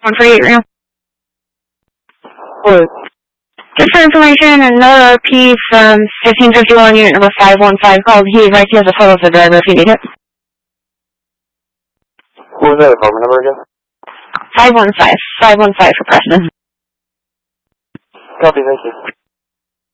148 right now. What? Just for information, another P from 1551 unit number 515 called. He advised he has a photo of the driver if you need it. What was that apartment number again? 515 for Preston. Copy, thank you.